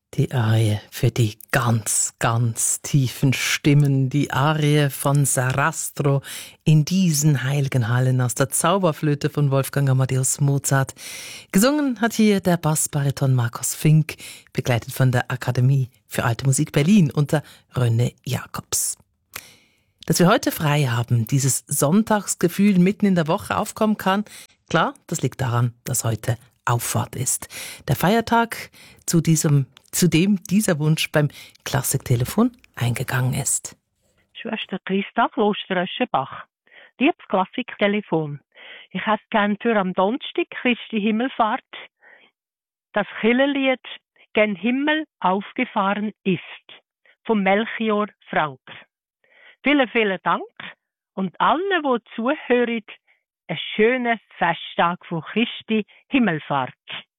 Die Arie für die ganz, ganz tiefen Stimmen, die Arie von Sarastro in diesen heiligen Hallen aus der Zauberflöte von Wolfgang Amadeus Mozart. Gesungen hat hier der Bassbariton Markus Fink, begleitet von der Akademie für Alte Musik Berlin unter René Jacobs. Dass wir heute frei haben, dieses Sonntagsgefühl mitten in der Woche aufkommen kann, klar, das liegt daran, dass heute Auffahrt ist. Der Feiertag, zu dem dieser Wunsch beim Klassiktelefon eingegangen ist. Schwester Christa, Kloster Öschenbach. Liebes Klassiktelefon, ich hätte gern für am Donnerstag, Christi Himmelfahrt, das Kirchenlied «Gen Himmel aufgefahren ist» von Melchior Frank. Vielen, vielen Dank und allen, die zuhören, einen schönen Festtag von Christi Himmelfahrt.